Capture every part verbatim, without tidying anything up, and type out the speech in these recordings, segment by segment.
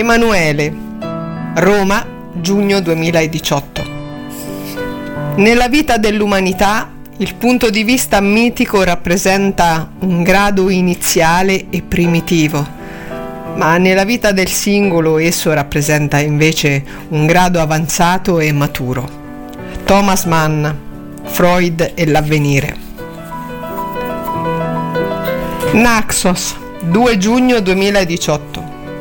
Emanuele, Roma, giugno duemiladiciotto. Nella vita dell'umanità il punto di vista mitico rappresenta un grado iniziale e primitivo, ma nella vita del singolo esso rappresenta invece un grado avanzato e maturo. Thomas Mann, Freud e l'avvenire. Naxos, due giugno duemiladiciotto.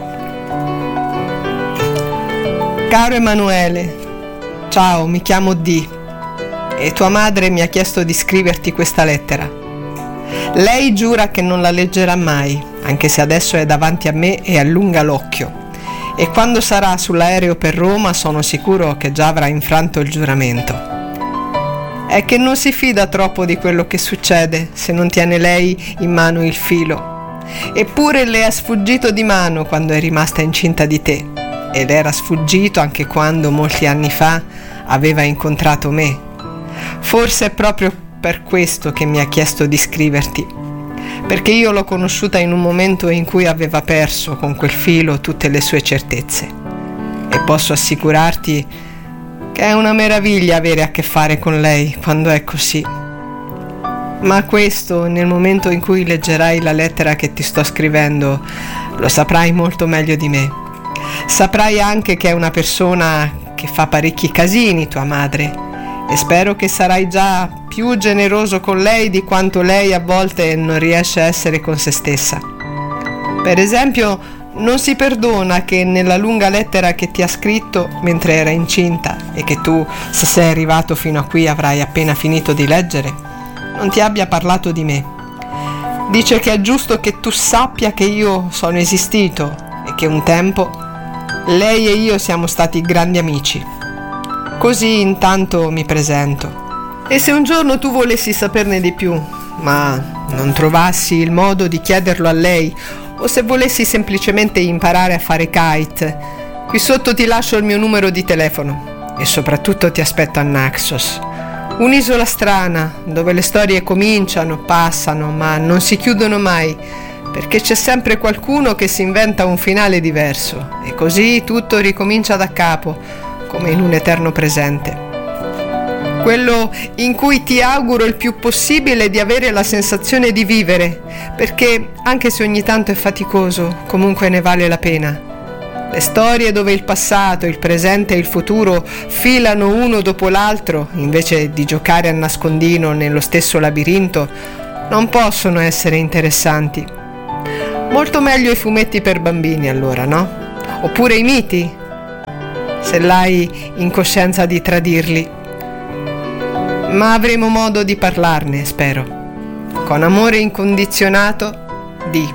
Caro Emanuele, ciao, mi chiamo Dee e tua madre mi ha chiesto di scriverti questa lettera. Lei giura che non la leggerà mai, anche se adesso è davanti a me e allunga l'occhio, e quando sarà sull'aereo per Roma sono sicuro che già avrà infranto il giuramento. È che non si fida troppo di quello che succede se non tiene lei in mano il filo. Eppure le è sfuggito di mano quando è rimasta incinta di te, ed era sfuggito anche quando molti anni fa aveva incontrato me. Forse è proprio per questo che mi ha chiesto di scriverti, perché io l'ho conosciuta in un momento in cui aveva perso con quel filo tutte le sue certezze, e posso assicurarti che è una meraviglia avere a che fare con lei quando è così. Ma questo, nel momento in cui leggerai la lettera che ti sto scrivendo, lo saprai molto meglio di me. Saprai anche che è una persona che fa parecchi casini, tua madre, e spero che sarai già più generoso con lei di quanto lei a volte non riesce a essere con se stessa. Per esempio, non si perdona che nella lunga lettera che ti ha scritto mentre era incinta, e che tu, se sei arrivato fino a qui, avrai appena finito di leggere, non ti abbia parlato di me. Dice che è giusto che tu sappia che io sono esistito e che un tempo lei e io siamo stati grandi amici. Così intanto mi presento. E se un giorno tu volessi saperne di più, ma non trovassi il modo di chiederlo a lei, o se volessi semplicemente imparare a fare kite, qui sotto ti lascio il mio numero di telefono e soprattutto ti aspetto a Naxos, un'isola strana dove le storie cominciano, passano, ma non si chiudono mai, perché c'è sempre qualcuno che si inventa un finale diverso e così tutto ricomincia da capo, come in un eterno presente. Quello in cui ti auguro il più possibile di avere la sensazione di vivere, perché anche se ogni tanto è faticoso, comunque ne vale la pena. Le storie dove il passato, il presente e il futuro filano uno dopo l'altro, invece di giocare a nascondino nello stesso labirinto, non possono essere interessanti. Molto meglio i fumetti per bambini, allora, no? Oppure i miti, se l'hai in coscienza di tradirli. Ma avremo modo di parlarne, spero. Con amore incondizionato, Dee.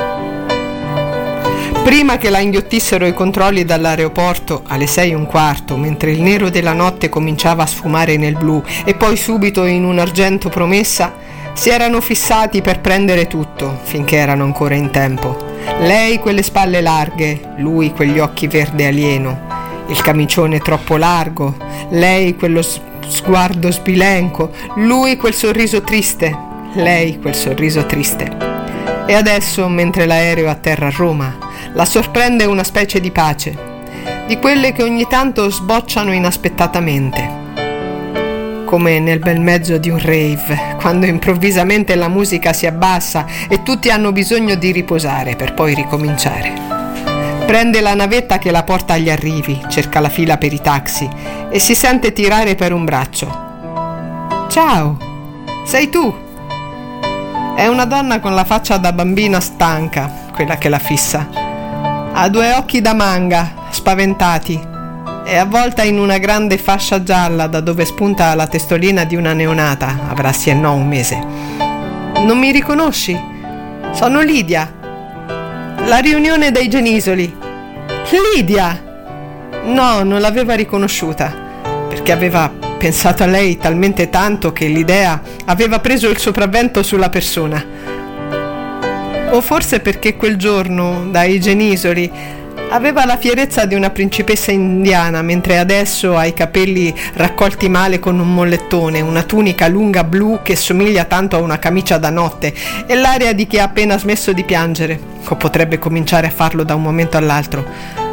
Prima che la inghiottissero i controlli dall'aeroporto alle sei e un quarto, mentre il nero della notte cominciava a sfumare nel blu e poi subito in un argento promessa, si erano fissati per prendere tutto, finché erano ancora in tempo. Lei quelle spalle larghe, lui quegli occhi verde alieno, il camicione troppo largo, lei quello sguardo sbilenco, lui quel sorriso triste, lei quel sorriso triste. E adesso, mentre l'aereo atterra a Roma, la sorprende una specie di pace, di quelle che ogni tanto sbocciano inaspettatamente, come nel bel mezzo di un rave, quando improvvisamente la musica si abbassa e tutti hanno bisogno di riposare per poi ricominciare. Prende la navetta che la porta agli arrivi, cerca la fila per i taxi e si sente tirare per un braccio. Ciao, sei tu? È una donna con la faccia da bambina stanca, quella che la fissa. Ha due occhi da manga, spaventati, e avvolta in una grande fascia gialla da dove spunta la testolina di una neonata, avrà sì e no un mese. Non mi riconosci? Sono Lidia. La riunione dei Genisoli. Lidia! No, non l'aveva riconosciuta, perché aveva pensato a lei talmente tanto che l'idea aveva preso il sopravvento sulla persona. O forse perché quel giorno, dai Genisoli, aveva la fierezza di una principessa indiana, mentre adesso ha i capelli raccolti male con un mollettone, una tunica lunga blu che somiglia tanto a una camicia da notte e l'aria di chi ha appena smesso di piangere, o potrebbe cominciare a farlo da un momento all'altro.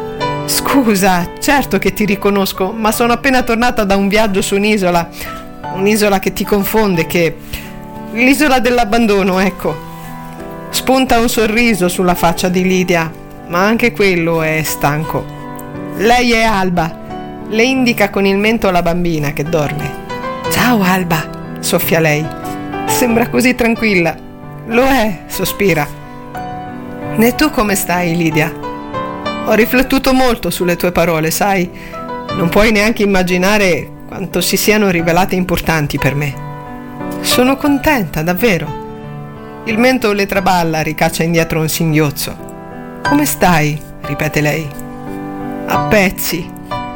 Scusa, certo che ti riconosco, ma sono appena tornata da un viaggio su un'isola. Un'isola che ti confonde, che... l'isola dell'abbandono, ecco. Spunta un sorriso sulla faccia di Lidia, ma anche quello è stanco. Lei è Alba. Le indica con il mento la bambina che dorme. Ciao Alba, soffia lei. Sembra così tranquilla. Lo è, sospira. E tu come stai, Lidia? Ho riflettuto molto sulle tue parole, sai? Non puoi neanche immaginare quanto si siano rivelate importanti per me. Sono contenta, davvero. Il mento le traballa, ricaccia indietro un singhiozzo. Come stai? Ripete lei. A pezzi.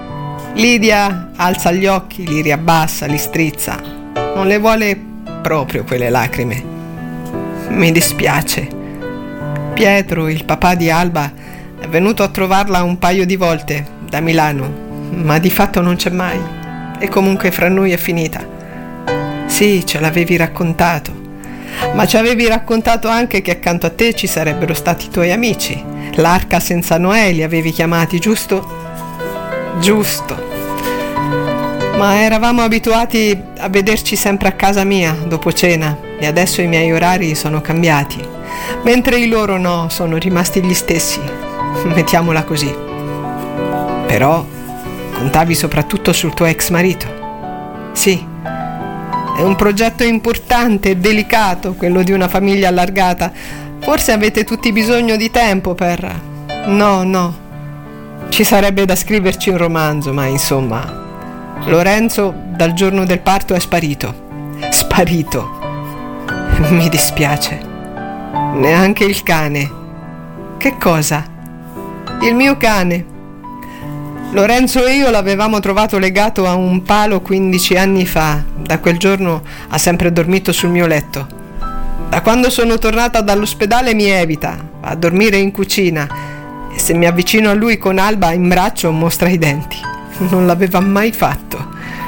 Lidia alza gli occhi, li riabbassa, li strizza. Non le vuole proprio quelle lacrime. Mi dispiace. Pietro, il papà di Alba, è venuto a trovarla un paio di volte da Milano, ma di fatto non c'è mai. E comunque fra noi è finita. Sì, ce l'avevi raccontato, ma ci avevi raccontato anche che accanto a te ci sarebbero stati i tuoi amici. L'arca senza Noè li avevi chiamati, giusto? Giusto. Ma eravamo abituati a vederci sempre a casa mia dopo cena e adesso i miei orari sono cambiati, mentre i loro no, sono rimasti gli stessi. Mettiamola così. Però contavi soprattutto sul tuo ex marito. Sì, è un progetto importante e delicato quello di una famiglia allargata. Forse avete tutti bisogno di tempo per... No, no. Ci sarebbe da scriverci un romanzo, ma insomma... Lorenzo dal giorno del parto è sparito. Sparito. Mi dispiace. Neanche il cane. Che cosa? Il mio cane. Lorenzo e io l'avevamo trovato legato a un palo quindici anni fa. Da quel giorno ha sempre dormito sul mio letto. Da quando sono tornata dall'ospedale mi evita, va a dormire in cucina e se mi avvicino a lui con Alba in braccio mostra i denti. Non l'aveva mai fatto.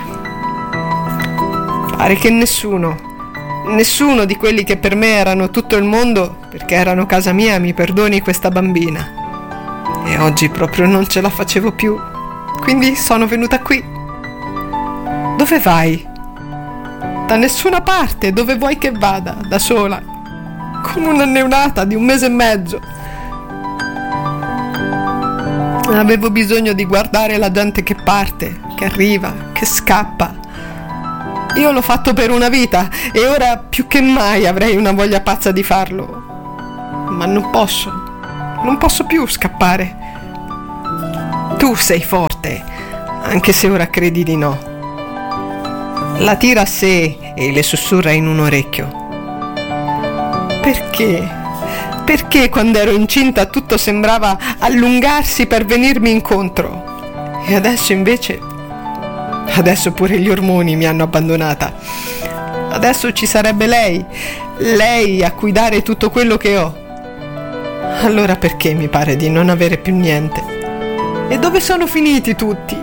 Pare che nessuno, nessuno di quelli che per me erano tutto il mondo, perché erano casa mia, mi perdoni questa bambina. E oggi proprio non ce la facevo più. Quindi sono venuta qui. Dove vai? Da nessuna parte. Dove vuoi che vada? Da sola. Con una neonata di un mese e mezzo. Avevo bisogno di guardare la gente che parte, che arriva, che scappa. Io l'ho fatto per una vita e ora più che mai avrei una voglia pazza di farlo. Ma non posso. Non posso più scappare. Tu sei forte, anche se ora credi di no. La tira a sé e le sussurra in un orecchio. Perché? Perché quando ero incinta tutto sembrava allungarsi per venirmi incontro? E adesso invece... Adesso pure gli ormoni mi hanno abbandonata. Adesso ci sarebbe lei, lei a cui dare tutto quello che ho. Allora perché mi pare di non avere più niente? E dove sono finiti tutti?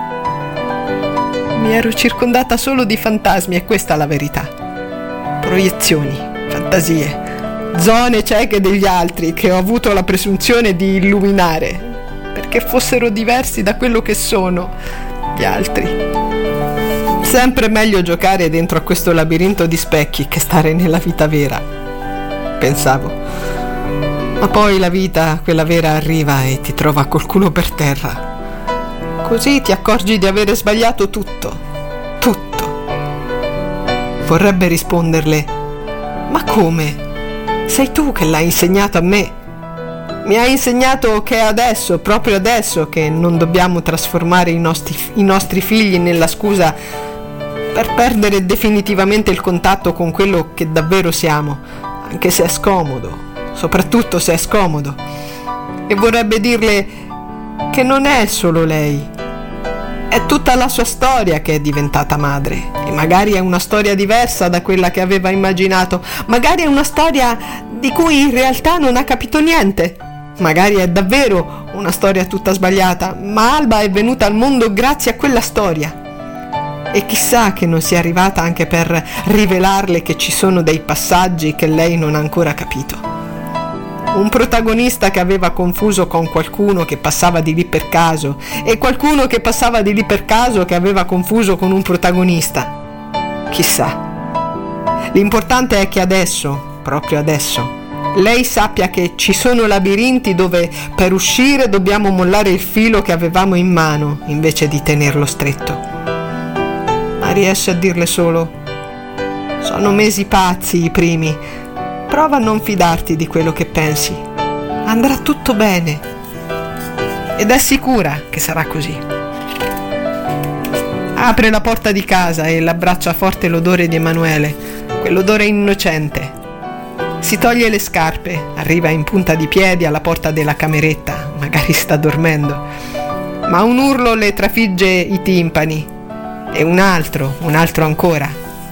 Mi ero circondata solo di fantasmi e questa è la verità. Proiezioni, fantasie, zone cieche degli altri che ho avuto la presunzione di illuminare, perché fossero diversi da quello che sono gli altri. Sempre meglio giocare dentro a questo labirinto di specchi che stare nella vita vera, pensavo. Ma poi la vita, quella vera, arriva e ti trova col culo per terra. Così ti accorgi di avere sbagliato tutto, tutto. Vorrebbe risponderle: ma come? Sei tu che l'hai insegnato a me. Mi hai insegnato che è adesso, proprio adesso, che non dobbiamo trasformare i nostri, i nostri figli nella scusa per perdere definitivamente il contatto con quello che davvero siamo, anche se è scomodo, soprattutto se è scomodo. E vorrebbe dirle che non è solo lei, è tutta la sua storia che è diventata madre, e magari è una storia diversa da quella che aveva immaginato, magari è una storia di cui in realtà non ha capito niente, magari è davvero una storia tutta sbagliata, ma Alba è venuta al mondo grazie a quella storia. E chissà che non sia arrivata anche per rivelarle che ci sono dei passaggi che lei non ha ancora capito. Un protagonista che aveva confuso con qualcuno che passava di lì per caso e qualcuno che passava di lì per caso che aveva confuso con un protagonista. Chissà. L'importante è che adesso, proprio adesso, lei sappia che ci sono labirinti dove per uscire dobbiamo mollare il filo che avevamo in mano invece di tenerlo stretto. Ma riesce a dirle solo: sono mesi pazzi i primi. Prova a non fidarti di quello che pensi. Andrà tutto bene. Ed è sicura che sarà così. Apre la porta di casa e l'abbraccia forte l'odore di Emanuele, quell'odore innocente. Si toglie le scarpe, arriva in punta di piedi alla porta della cameretta, magari sta dormendo. Ma un urlo le trafigge i timpani. E un altro, un altro ancora.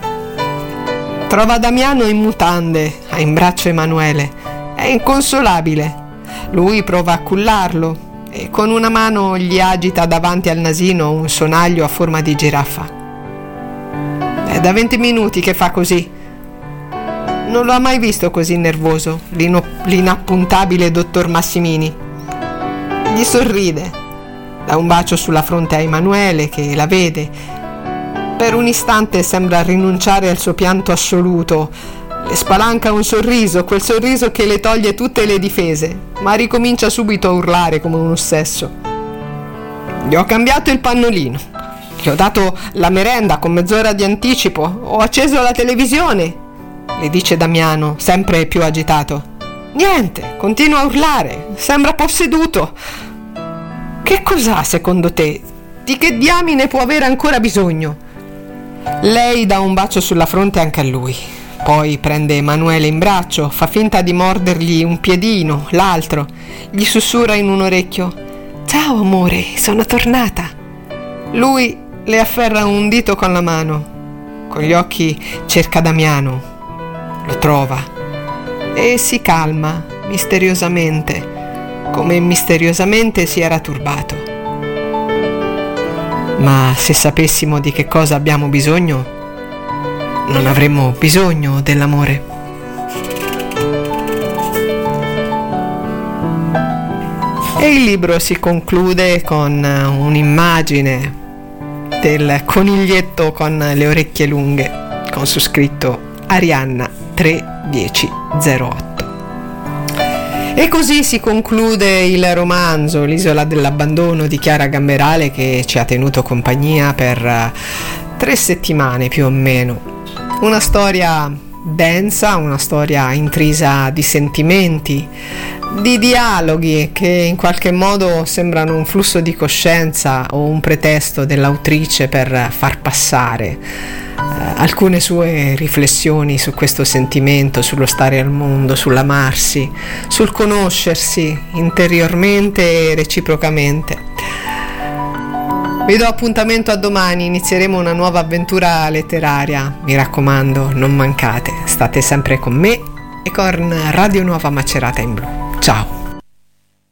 Trova Damiano in mutande, ha in braccio Emanuele. È inconsolabile. Lui prova a cullarlo e con una mano gli agita davanti al nasino un sonaglio a forma di giraffa. È da venti minuti che fa così. Non lo ha mai visto così nervoso, l'ino- l'inappuntabile dottor Massimini. Gli sorride, dà un bacio sulla fronte a Emanuele che la vede. Per un istante sembra rinunciare al suo pianto assoluto. Le spalanca un sorriso, quel sorriso che le toglie tutte le difese, ma ricomincia subito a urlare come un ossesso. Gli ho cambiato il pannolino, gli ho dato la merenda con mezz'ora di anticipo, ho acceso la televisione, le dice Damiano, sempre più agitato. Niente, continua a urlare, sembra posseduto. Che cos'ha secondo te? Di che diamine può avere ancora bisogno? Lei dà un bacio sulla fronte anche a lui. Poi prende Emanuele in braccio, fa finta di mordergli un piedino, l'altro. Gli sussurra in un orecchio: ciao amore, sono tornata. Lui le afferra un dito con la mano. Con gli occhi cerca Damiano. Lo trova. E si calma, misteriosamente, come misteriosamente si era turbato. Ma se sapessimo di che cosa abbiamo bisogno, non avremmo bisogno dell'amore. E il libro si conclude con un'immagine del coniglietto con le orecchie lunghe, con su scritto Arianna tre dieci zero otto. E così si conclude il romanzo L'isola dell'abbandono di Chiara Gamberale, che ci ha tenuto compagnia per tre settimane più o meno. Una storia densa, una storia intrisa di sentimenti, di dialoghi che in qualche modo sembrano un flusso di coscienza o un pretesto dell'autrice per far passare eh, alcune sue riflessioni su questo sentimento, sullo stare al mondo, sull'amarsi, sul conoscersi interiormente e reciprocamente. Vi do appuntamento a domani, inizieremo una nuova avventura letteraria. Mi raccomando, non mancate, state sempre con me e con Radio Nuova Macerata in Blu. Ciao!